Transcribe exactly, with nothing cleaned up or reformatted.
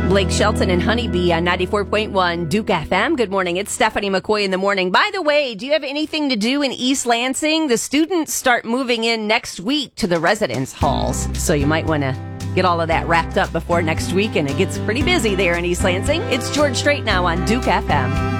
Blake Shelton and Honeybee on ninety-four point one Duke F M. Good morning. It's Stephanie McCoy in the morning. By the way, do you have anything to do in East Lansing? The students start moving in next week to the residence halls, so you might want to get all of that wrapped up before next week, and it gets pretty busy there in East Lansing. It's George Strait now on Duke F M.